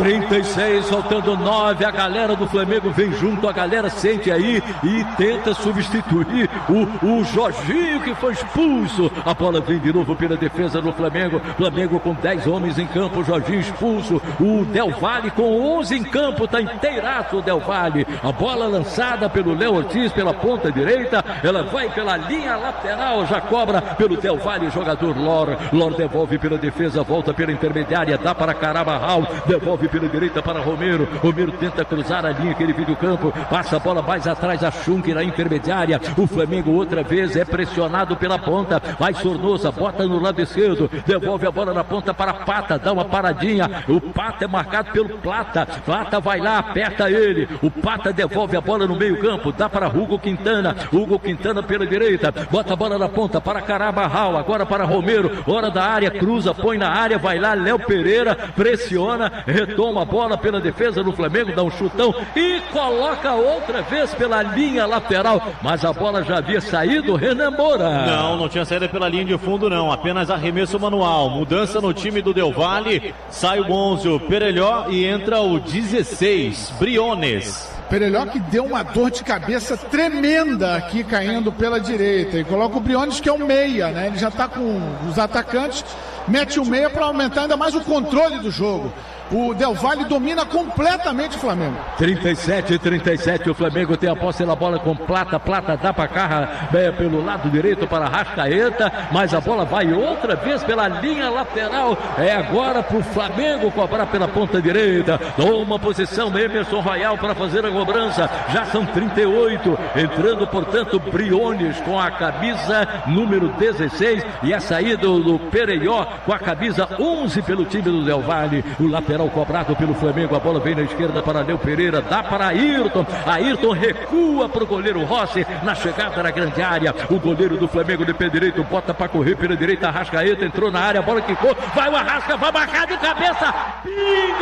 36, faltando 9, a galera do Flamengo vem junto, a galera sente aí e tenta substituir o Jorginho, que foi expulso. A bola vem de novo pela defesa do Flamengo, Flamengo com 10 homens em campo, o Jorginho expulso, o Del Valle com 11 em campo, tá inteiraço o Del Valle. A bola lançada pelo Léo Ortiz pela ponta direita, ela vai pela linha lateral, já cobra pelo Del Valle, jogador Lor devolve pela defesa, volta pela intermediária, dá para Carabarral, devolve pela direita para Romero tenta cruzar a linha que ele viu do campo, passa a bola mais atrás, a Schunk na intermediária, o Flamengo outra vez é pressionado pela ponta, vai Sornosa, bota no lado esquerdo, devolve a bola na ponta para Pata, dá uma paradinha, o Pata é marcado pelo Plata vai lá, aperta ele, o Pata devolve a bola no meio campo, dá para Hugo Quintana pela direita, bota a bola na ponta para Carabarral, agora para Romero, hora da área, cruza, põe na área, vai lá, Léo Pereira, pressiona, retoma a bola pela defesa do Flamengo, dá um chutão e coloca outra vez pela linha lateral, mas a bola já havia saído, Renan Moura. Não tinha saído pela linha de fundo não, apenas arremesso manual, mudança no time do Del Valle, sai o 11, o Perelló e entra o 16, Briones. Perelló que deu uma dor de cabeça tremenda aqui caindo pela direita e coloca o Briones, que é um meia, né? Ele já tá com os atacantes, mete o meia para aumentar ainda mais o controle do jogo. O Del Valle domina completamente o Flamengo. 37, o Flamengo tem a posse da bola com Plata dá para Carra pelo lado direito para Rascaeta, mas a bola vai outra vez pela linha lateral, é agora para o Flamengo cobrar pela ponta direita, toma posição Emerson Royal para fazer a cobrança, já são 38, entrando portanto Briones com a camisa número 16 e a saída do Perelló com a camisa 11 pelo time do Del Valle, o lateral cobrado pelo Flamengo, a bola vem na esquerda para Léo Pereira, dá para Ayrton recua para o goleiro Rossi na chegada na grande área, o goleiro do Flamengo de pé direito bota para correr pela direita, Arrascaeta entrou na área, a bola quicou, vai o Arrasca, vai marcar de cabeça, pinga